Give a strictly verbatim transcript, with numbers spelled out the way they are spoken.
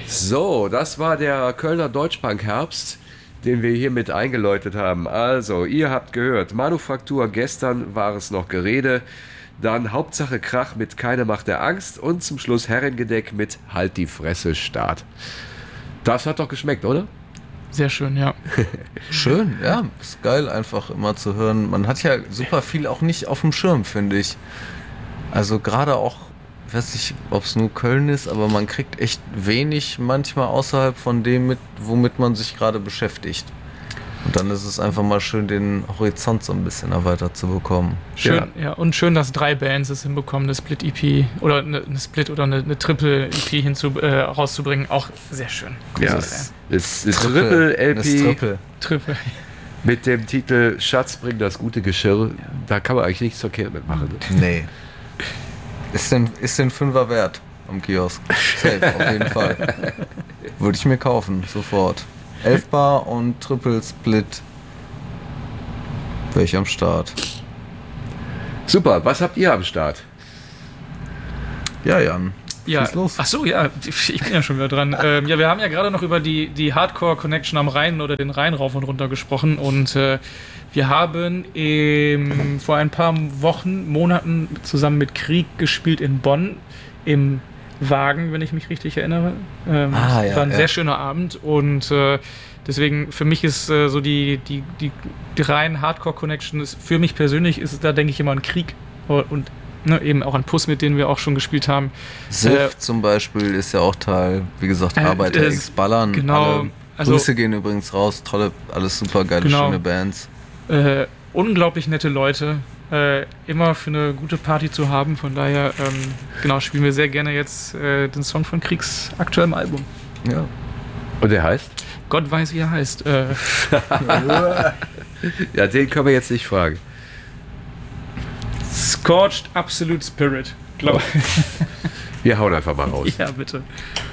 So, das war der Kölner Deutschpunk-Herbst, den wir hiermit eingeläutet haben. Also, ihr habt gehört, Manufaktur, gestern war es noch Gerede, dann Hauptsache Krach mit Keine Macht der Angst und zum Schluss Herrengedeck mit Halt die Fresse, Start. Das hat doch geschmeckt, oder? Sehr schön, ja. Schön, ja. Ist geil einfach immer zu hören. Man hat ja super viel auch nicht auf dem Schirm, finde ich. Also gerade auch, ich weiß nicht, ob es nur Köln ist, aber man kriegt echt wenig manchmal außerhalb von dem, mit, womit man sich gerade beschäftigt. Und dann ist es einfach mal schön, den Horizont so ein bisschen erweitert zu bekommen. Schön, Ja. ja. Und schön, dass drei Bands es hinbekommen, eine Split-E P oder eine, eine Split- oder eine, eine Triple-E P hinzu, äh, rauszubringen. Auch sehr schön. Ja, Großes es ist Triple-L Eine P Triple. Triple. mit dem Titel Schatz, bring das gute Geschirr. Da kann man eigentlich nichts verkehrt mitmachen. Ne? Nee. Ist den, ist den Fünfer wert am Kiosk. Safe, auf jeden Fall. Würde ich mir kaufen, sofort. elf Bar und Triple Split. Wäre ich am Start. Super, was habt ihr am Start? Ja, Jan. Ja, Schieß los. ach so, ja, ich bin ja schon wieder dran. ähm, ja, wir haben ja gerade noch über die, die Hardcore-Connection am Rhein oder den Rhein rauf und runter gesprochen und äh, wir haben im, vor ein paar Wochen, Monaten zusammen mit Krieg gespielt in Bonn im Wagen, wenn ich mich richtig erinnere. Ähm, Ah, es ja, war ein ja. sehr schöner Abend und äh, deswegen für mich ist äh, so die, die, die, die rein Hardcore-Connection, ist, für mich persönlich ist da, denke ich, immer an Krieg und ne, eben auch an Puss, mit denen wir auch schon gespielt haben. Sif Äh, zum Beispiel ist ja auch Teil, wie gesagt, Äh, Arbeiter äh, X Ballern. genau, Alle also- Grüße gehen übrigens raus. Tolle, alles super geile, Genau. schöne Bands. Äh, unglaublich nette Leute, äh, immer für eine gute Party zu haben. Von daher, ähm, genau, spielen wir sehr gerne jetzt äh, den Song von Kriegs aktuellem Album. Ja. Und der heißt? Gott weiß, wie er heißt. Äh, Ja, den können wir jetzt nicht fragen. Scorched Absolute Spirit, glaube ich. Wir hauen einfach mal raus. Ja, bitte.